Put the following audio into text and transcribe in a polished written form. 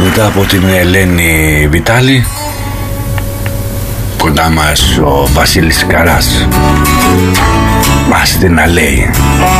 μετά από την Ελένη Βιτάλη. Κοντά μας ο Βασίλης Καράς. Μας τι να λέει.